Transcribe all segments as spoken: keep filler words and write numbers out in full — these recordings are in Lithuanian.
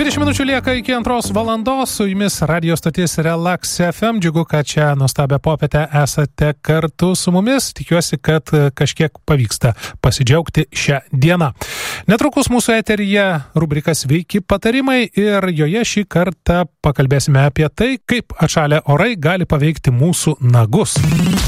dvidešimt minučių lieka iki antros valandos, su jumis radio stotis Relax F M. Džiugu, kad čia nuostabią popietę esate kartu su mumis. Tikiuosi, kad kažkiek pavyksta pasidžiaugti šią dieną. Netrukus mūsų eteryje rubrika Sveiki patarimai ir joje šį kartą pakalbėsime apie tai, kaip atšalę orai gali paveikti mūsų nagus.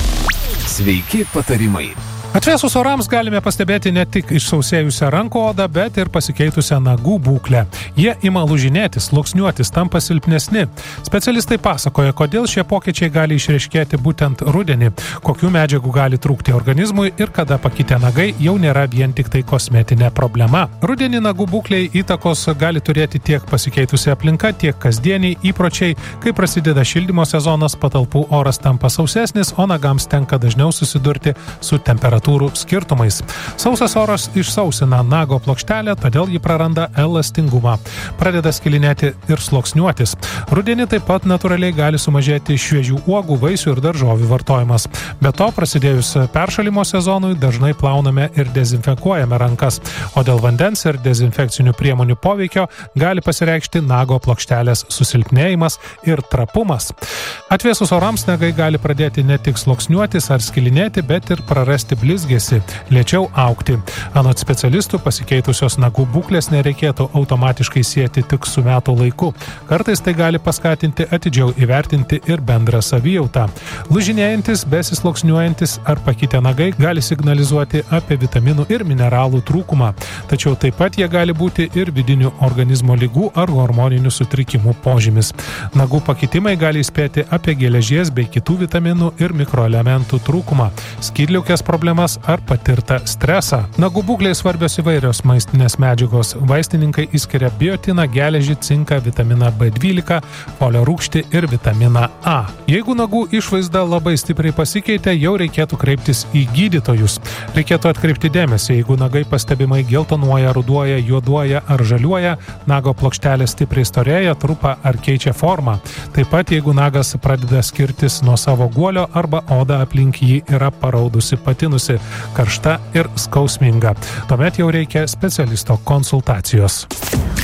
Sveiki patarimai. Atvėsus orams galime pastebėti ne tik išsausėjusią rankų odą, bet ir pasikeitusią nagų būklę. Jie ima lūžinėti, sluoksniuotis, tampa silpnesni. Specialistai pasakoja, kodėl šie pokyčiai gali išryškėti būtent rudenį, kokių medžiagų gali trūkti organizmui ir kada pakitę nagai jau nėra vien tik tai kosmetinė problema. Rudenį nagų būklei įtakos gali turėti tiek pasikeitusi aplinka, tiek kasdieniai įpročiai. Kai prasideda šildymo sezonas, patalpų oras tampa sausesnis, o nagams tenka dažniau susidurti su temperatūra skirtumais. Sausas oras išsausina nago plokštelę, todėl ji praranda elastingumą. Pradeda skilinėti ir sluoksniuotis. Rudenį taip pat natūraliai gali sumažėti šviežių uogų, vaisių ir daržovių vartojimas. Be to, prasidėjus peršalimo sezonui, dažnai plauname ir dezinfekuojame rankas, o dėl vandens ir dezinfekcinių priemonių poveikio gali pasireikšti nago plokštelės susilpnėjimas ir trapumas. Atvėsus orams nagai gali pradėti ne tik sluoksniuotis ar skilinėti, bet ir prarasti blizgėsi, lėčiau augti. Anot specialistų, pasikeitusios nagų būklės nereikėtų automatiškai sieti tik su metų laiku. Kartais tai gali paskatinti atidžiau įvertinti ir bendrą savijautą. Lūžinėjantis, besisluoksniuojantis ar pakitę nagai gali signalizuoti apie vitaminų ir mineralų trūkumą. Tačiau taip pat jie gali būti ir vidinių organizmo ligų ar hormoninių sutrikimų požymis. Nagų pakitimai gali įspėti apie geležies bei kitų vitaminų ir mikroelementų trūkumą, skydliaukės problemas ar patirtą stresą. Nagų būklei svarbios įvairios maistinės medžiagos. Vaistininkai išskiria biotiną, geležį, cinką, vitaminą B dvylika, folio rūgštį ir vitaminą A. Jeigu nagų išvaizda labai stipriai pasikeitė, jau reikėtų kreiptis į gydytojus. Reikėtų atkreipti dėmesį, jeigu nagai pastebimai geltonuoja, ruduoja, juoduoja ar žaliuoja, nago plokštelė stipriai storėja, trupa ar keičia formą. Taip pat, jeigu nagas pradeda skirtis nuo savo guolio arba oda aplink jį yra paraudusi, patinusi, karšta ir skausminga. Tuomet jau reikia specialisto konsultacijos.